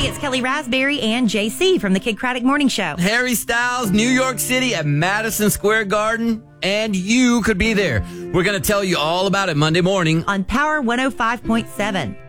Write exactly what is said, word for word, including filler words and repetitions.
Hey, it's Kelly Raspberry and J C from the Kid Craddock Morning Show. Harry Styles, New York City at Madison Square Garden, and you could be there. We're going to tell you all about it Monday morning On Power one oh five point seven.